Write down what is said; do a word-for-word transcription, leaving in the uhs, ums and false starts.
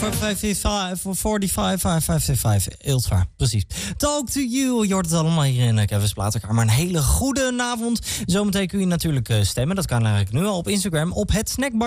vijfenveertig, vijfenvijftig, heel zwaar, precies. Talk to you, je hoort het allemaal hier in Kevin's Platenkamer. Een hele goede avond. Zometeen kun je natuurlijk stemmen, dat kan eigenlijk nu al op Instagram, op het snackbar.